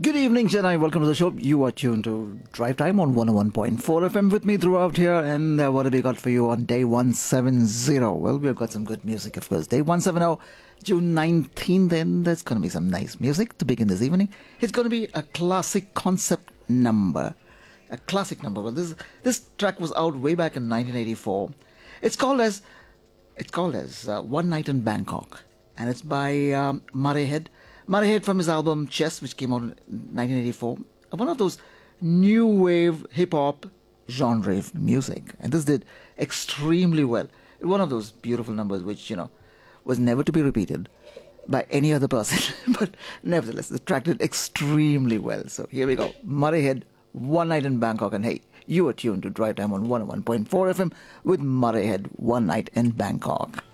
Good evening, Chennai. Welcome to the show. You are tuned to Drive Time on 101.4 FM with me throughout here. And what have we got for you on day 170? Well, we've got some good music, of course. Day 170, June 19th, and there's going to be some nice music to begin this evening. It's going to be a classic concept number. A classic number. Well, this track was out way back in 1984. It's called as One Night in Bangkok, and it's by Murray Head. Murray Head from his album Chess, which came out in 1984. One of those new wave hip hop genre of music, and this did extremely well. One of those beautiful numbers, which was never to be repeated by any other person, but nevertheless, the track did extremely well. So here we go, Murray Head, One Night in Bangkok, and hey, you are tuned to Drive Time on 101.4 FM with Murray Head, One Night in Bangkok.